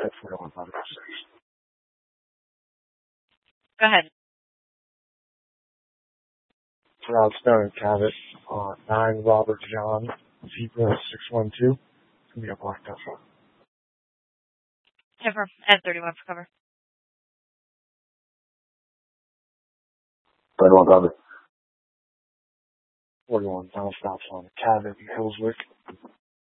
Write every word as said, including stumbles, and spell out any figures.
at forty-one five oh six. Go ahead. Route Stone and Cabot, uh, nine Robert John, Zebra six one two. It's going to be a black Tesla. Cover. At thirty-one for cover. thirty-one cover. forty-one, final stops on Cabot and Hillswick.